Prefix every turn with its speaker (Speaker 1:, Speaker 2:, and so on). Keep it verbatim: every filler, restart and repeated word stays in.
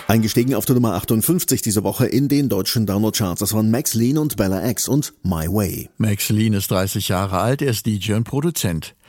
Speaker 1: Eingestiegen auf der Nummer achtundfünfzig diese Woche in den deutschen Download-Charts. Das waren Max Lean und Bella X und My Way.
Speaker 2: Max Lean ist dreißig Jahre alt, er ist D J und Produzent.